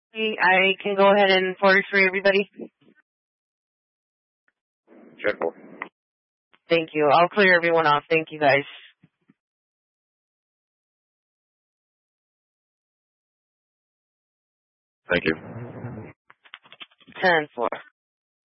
I can go ahead and forward for everybody. Check. Thank you. I'll clear everyone off. Thank you, guys. Thank you. 10-4.